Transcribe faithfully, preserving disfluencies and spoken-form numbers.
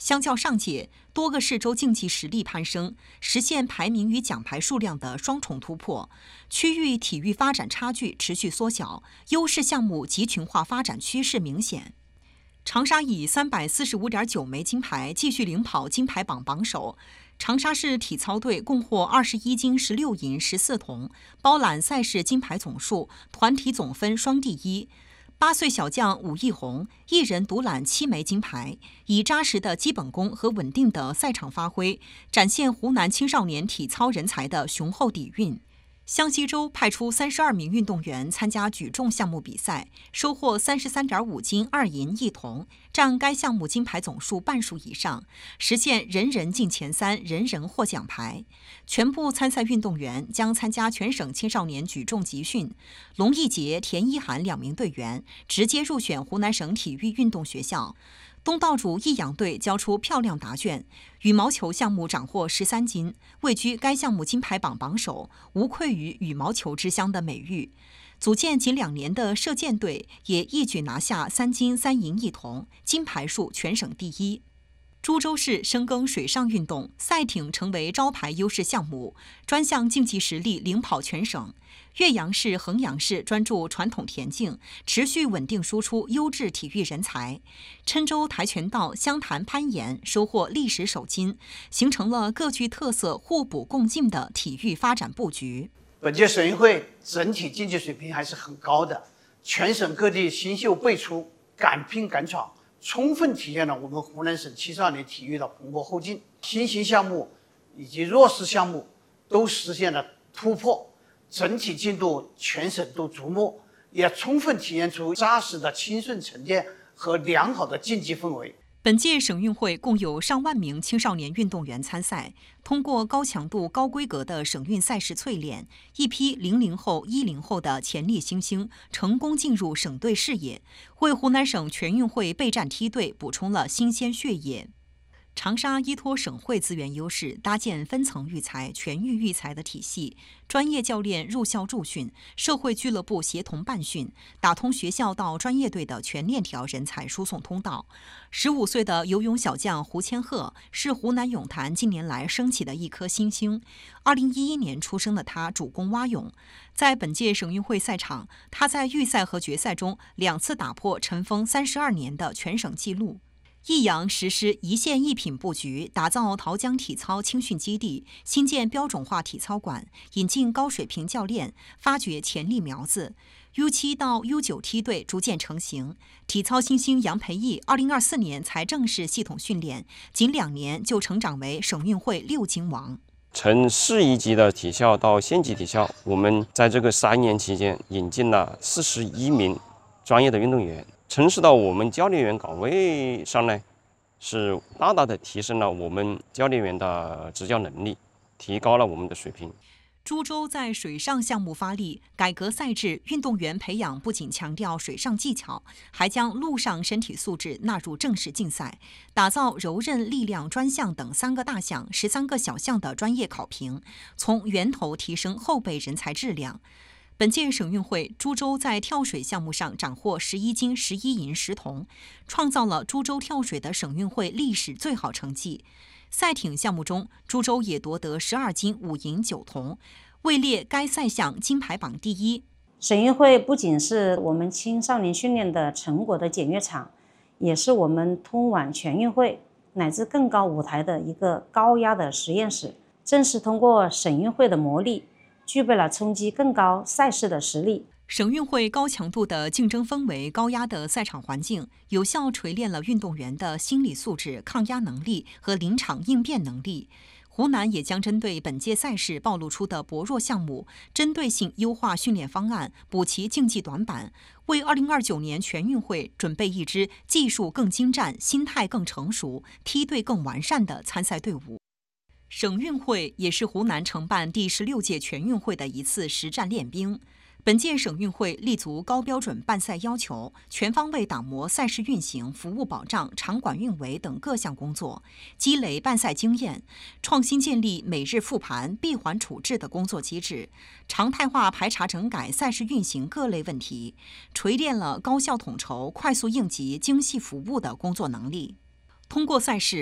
相较上届，多个市州竞技实力攀升，实现排名与奖牌数量的双重突破，区域体育发展差距持续缩小，优势项目集群化发展趋势明显。长沙以三百四十五点九枚金牌继续领跑金牌榜榜首。长沙市体操队共获二十一金十六银十四铜，包揽赛事金牌总数、团体总分双第一。八岁小将武艺红一人独揽七枚金牌，以扎实的基本功和稳定的赛场发挥，展现湖南青少年体操人才的雄厚底蕴。湘西州派出三十二名运动员参加举重项目比赛，收获三十三点五金二银一铜，占该项目金牌总数半数以上，实现人人进前三，人人获奖牌。全部参赛运动员将参加全省青少年举重集训。龙一杰、田一涵两名队员直接入选湖南省体育运动学校。东道主益阳队交出漂亮答卷，羽毛球项目斩获十三金，位居该项目金牌榜榜首，无愧于羽毛球之乡的美誉。组建仅两年的射箭队也一举拿下三金三银一铜，金牌数全省第一。株洲市深耕水上运动，赛艇成为招牌优势项目，专项竞技实力领跑全省。岳阳市、衡阳市专注传统田径，持续稳定输出优质体育人才。郴州跆拳道、湘潭攀岩收获历史首金，形成了各具特色、互补共进的体育发展布局。 本届省运会整体竞技水平还是很高的，全省各地新秀辈出，敢拼敢闯，充分体现了我们湖南省青少年体育的蓬勃后劲。新型项目以及弱势项目都实现了突破，整体进度全省都瞩目，也充分体现出扎实的青训沉淀和良好的竞技氛围。 本届省运会共有上万名青少年运动员参赛，通过高强度、高规格的省运赛事淬炼，一批零零后、一零后的潜力新星成功进入省队视野，为湖南省全运会备战梯队补充了新鲜血液。长沙依托省会资源优势，搭建分层育才、全域育才的体系，专业教练入校助训，社会俱乐部协同办训，打通学校到专业队的全链条人才输送通道。十五岁的游泳小将胡千鹤是湖南泳坛近年来升起的一颗新星。二零一一年出生的他主攻蛙泳，在本届省运会赛场，他在预赛和决赛中两次打破尘封三十二年的全省纪录。益阳实施一线一品布局，打造桃江体操青训基地，新建标准化体操馆，引进高水平教练，发掘潜力苗子。U 七到 U 九 梯队逐渐成型，体操新星杨培艺二零二四年才正式系统训练，仅两年就成长为省运会六金王。 从市一级的体校到县级体校，我们在这个三年期间引进了四十一名专业的运动员。城市到我们教练员岗位上呢，是大大的提升了我们教练员的执教能力，提高了我们的水平。 株洲在水上项目发力，改革赛制，运动员培养不仅强调水上技巧，还将陆上身体素质纳入正式竞赛，打造柔韧、力量专项等三个大项、十三个小项的专业考评，从源头提升后备人才质量。本届省运会，株洲在跳水项目上斩获十一金十一银十铜，创造了株洲跳水的省运会历史最好成绩。赛艇项目中，株洲也夺得十二金五银九铜，位列该赛项金牌榜第一。 省运会不仅是我们青少年训练的成果的检阅场，也是我们通往全运会乃至更高舞台的一个高压的实验室。正是通过省运会的磨砺，具备了冲击更高赛事的实力。 省运会高强度的竞争氛围、高压的赛场环境，有效锤炼了运动员的心理素质、抗压能力和临场应变能力。湖南也将针对本届赛事暴露出的薄弱项目，针对性优化训练方案，补齐竞技短板，为二零二九年全运会准备一支技术更精湛、心态更成熟、梯队更完善的参赛队伍。省运会也是湖南承办第十六届全运会的一次实战练兵。本届省运会立足高标准办赛要求，全方位打磨赛事运行、服务保障、场馆运维等各项工作，积累办赛经验，创新建立每日复盘、闭环处置的工作机制，常态化排查整改赛事运行各类问题，锤炼了高效统筹、快速应急、精细服务的工作能力。通过赛事，